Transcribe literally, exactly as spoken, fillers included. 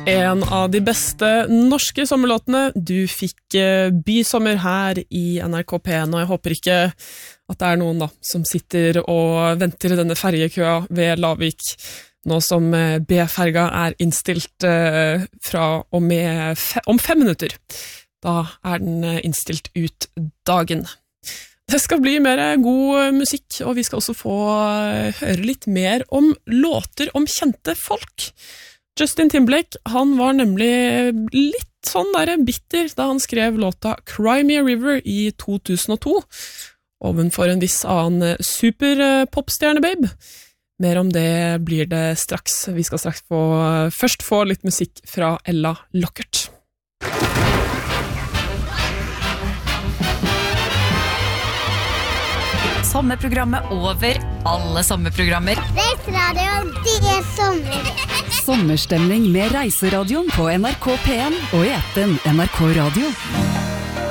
En av de beste norske sommerlåtene. Du fikk Bysommer her i N R K P N, og jeg håper ikke at det er noen da, som sitter og venter i denne ferjekøa ved Lavik, nå som B-ferga er innstilt fra og med fe- om fem minutter. Da er den innstilt ut dagen. Det skal bli mer god musikk, og vi skal også få høre litt mer om låter om kjente folk. Justin Timberlake, han var nemlig litt sånn der bitter da han skrev låta Cry Me a River i to tusen og to, ovenfor en viss annen super-popstjerne-babe. Mer om det blir det straks. Vi skal straks få, først få litt musikk fra Ella Lockert. Sommerprogrammet over alle sommerprogrammer. Reiseradioen, det er sommer. Sommerstemning med Reiseradioen på N R K P N og i appen N R K Radio.